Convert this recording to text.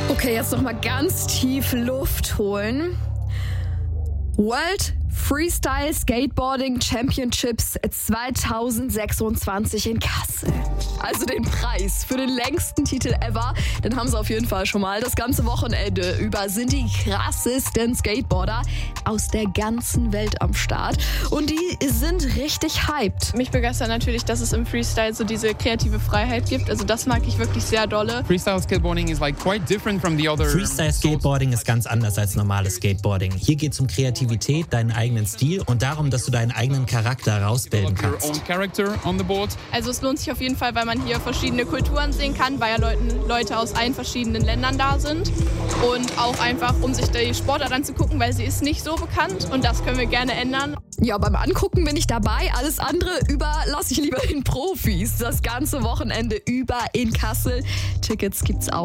Okay, jetzt noch mal ganz tief Luft holen. World Freestyle Skateboarding Championships 2026 in Kassel. Also den Preis für den längsten Titel ever, den haben sie auf jeden Fall schon mal. Das ganze Wochenende über sind die krassesten Skateboarder aus der ganzen Welt am Start. Und die sind richtig hyped. Mich begeistert natürlich, dass es im Freestyle so diese kreative Freiheit gibt. Also das mag ich wirklich sehr dolle. Freestyle skateboarding is like quite different from the other. Freestyle Skateboarding ist ganz anders als normales Skateboarding. Hier geht es um Kreativität, deinen eigenen Stil und darum, dass du deinen eigenen Charakter rausbilden kannst. Also es lohnt sich auf jeden Fall, weil man hier verschiedene Kulturen sehen kann, weil ja Leute aus allen verschiedenen Ländern da sind. Und auch einfach, um sich die Sportart anzugucken, weil sie ist nicht so bekannt und das können wir gerne ändern. Ja, beim Angucken bin ich dabei. Alles andere überlasse ich lieber den Profis. Das ganze Wochenende über in Kassel. Tickets gibt's auch